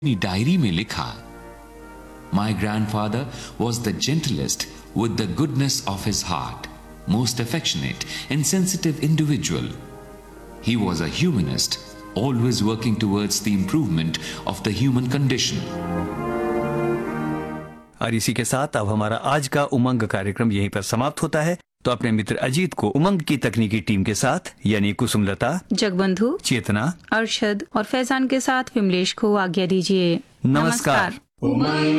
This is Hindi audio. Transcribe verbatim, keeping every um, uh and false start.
अपनी डायरी में लिखा, My grandfather was the gentlest with the goodness of his heart, most affectionate and sensitive individual. He was a humanist, always working towards the improvement of the human condition. और इसी के साथ अब हमारा आज का उमंग कार्यक्रम यहीं पर समाप्त होता है। तो अपने मित्र अजीत को उमंग की तकनीकी टीम के साथ यानी कुसुमलता, जगबंधु, चेतना, अरशद और फैजान के साथ विमलेश को आज्ञा दीजिए। नमस्कार। नमस्कार।